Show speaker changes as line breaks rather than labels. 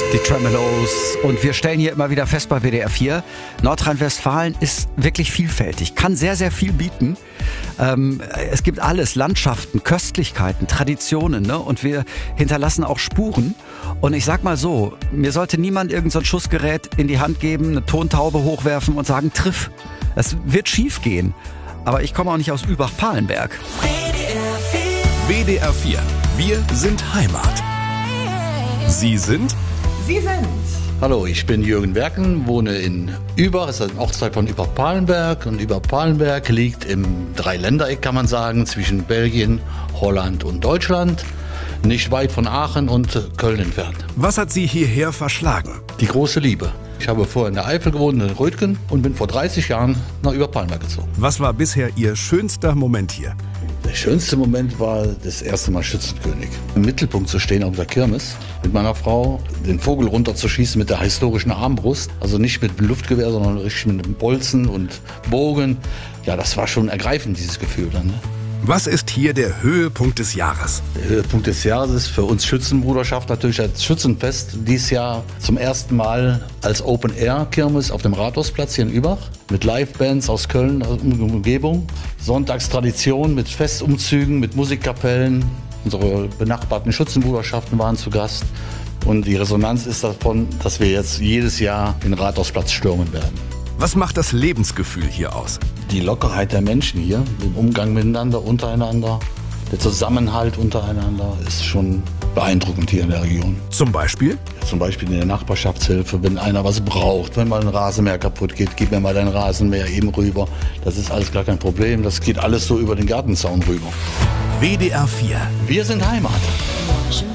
Die Tremeloes. Und wir stellen hier immer wieder fest bei WDR 4, Nordrhein-Westfalen ist wirklich vielfältig, kann sehr, sehr viel bieten. Es gibt alles, Landschaften, Köstlichkeiten, Traditionen, ne? Und wir hinterlassen auch Spuren. Und ich sag mal so, mir sollte niemand irgend so ein Schussgerät in die Hand geben, eine Tontaube hochwerfen und sagen, triff. Es wird schief gehen. Aber ich komme auch nicht aus Übach-Palenberg.
WDR 4. Wir sind Heimat. Sie sind?
Sie sind.
Hallo, ich bin Jürgen Werken, wohne in Übach, ist ein Ortsteil von Übach-Palenberg. Und Übach-Palenberg liegt im Dreiländereck, kann man sagen, zwischen Belgien, Holland und Deutschland. Nicht weit von Aachen und Köln entfernt.
Was hat Sie hierher verschlagen?
Die große Liebe. Ich habe vorher in der Eifel gewohnt, in Rötgen, und bin vor 30 Jahren nach Übach-Palenberg gezogen.
Was war bisher Ihr schönster Moment hier?
Der schönste Moment war das erste Mal Schützenkönig. Im Mittelpunkt zu stehen auf der Kirmes, mit meiner Frau den Vogel runterzuschießen mit der historischen Armbrust. Also nicht mit Luftgewehr, sondern richtig mit einem Bolzen und Bogen. Ja, das war schon ergreifend, dieses Gefühl dann. Ne?
Was ist hier der Höhepunkt des Jahres?
Der Höhepunkt des Jahres ist für uns Schützenbruderschaft natürlich das Schützenfest. Dieses Jahr zum ersten Mal als Open-Air-Kirmes auf dem Rathausplatz hier in Übach. Mit Live-Bands aus Köln und Umgebung. Sonntagstradition mit Festumzügen, mit Musikkapellen. Unsere benachbarten Schützenbruderschaften waren zu Gast. Und die Resonanz ist davon, dass wir jetzt jedes Jahr den Rathausplatz stürmen werden.
Was macht das Lebensgefühl hier aus?
Die Lockerheit der Menschen hier, im Umgang miteinander, untereinander, der Zusammenhalt untereinander ist schon beeindruckend hier in der Region.
Zum Beispiel?
Ja, zum Beispiel in der Nachbarschaftshilfe, wenn einer was braucht, wenn mal ein Rasenmäher kaputt geht, gib mir mal dein Rasenmäher eben rüber. Das ist alles gar kein Problem, das geht alles so über den Gartenzaun rüber.
WDR 4.
Wir sind Heimat.